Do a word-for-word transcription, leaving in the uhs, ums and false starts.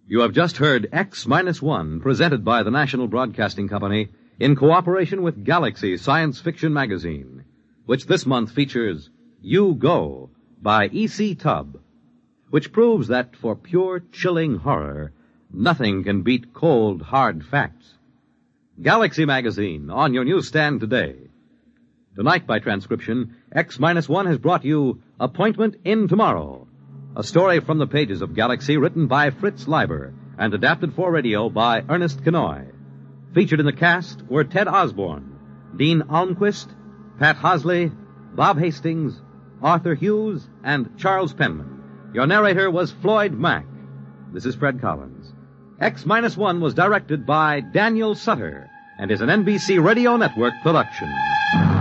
You have just heard X Minus One, presented by the National Broadcasting Company in cooperation with Galaxy Science Fiction Magazine, which this month features You Go by E C. Tubb, which proves that for pure, chilling horror, nothing can beat cold, hard facts. Galaxy Magazine, on your newsstand today. Tonight, by transcription, X Minus One has brought you Appointment in Tomorrow, a story from the pages of Galaxy written by Fritz Leiber and adapted for radio by Ernest Kenoy. Featured in the cast were Ted Osborne, Dean Almquist, Pat Hosley, Bob Hastings, Arthur Hughes, and Charles Penman. Your narrator was Floyd Mack. This is Fred Collins. X Minus One was directed by Daniel Sutter and is an N B C Radio Network production.